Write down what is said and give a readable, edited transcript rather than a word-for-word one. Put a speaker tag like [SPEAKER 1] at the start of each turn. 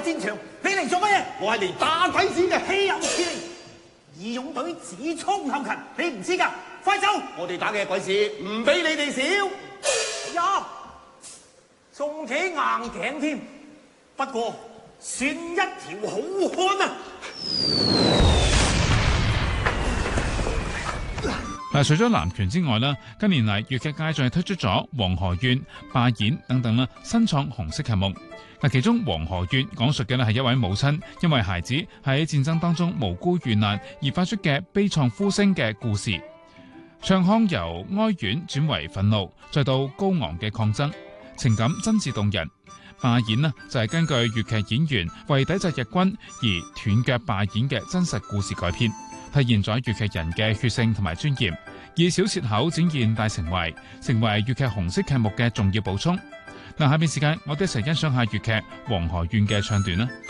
[SPEAKER 1] 戰場，你嚟做乜嘢？我係嚟打鬼子嘅，豈有此理！義勇隊只衝後勤，你唔知㗎？快走！我哋打嘅鬼子唔比你哋少。呀，仲企硬頸添，不過算一條好漢啊！
[SPEAKER 2] 除咗南拳之外啦，近年嚟粵劇界仲係推出咗《黃河怨》、《罷演》等等啦，新創紅色劇目。其中《黃河怨》講述嘅咧係一位母親因為孩子喺戰爭當中無辜遇難而發出嘅悲愴呼聲嘅故事。唱腔由哀怨轉為憤怒，再到高昂嘅抗爭，情感真摯動人。罷演呢就係根據粵劇演員為抵制日軍而斷腳罷演嘅真實故事改編，體現咗粵劇人嘅血性同埋尊嚴，以小切口展現大情懷，成為粵劇紅色劇目嘅重要補充。下邊時間我哋一齊欣賞下粵劇《黃河怨》嘅唱段啦。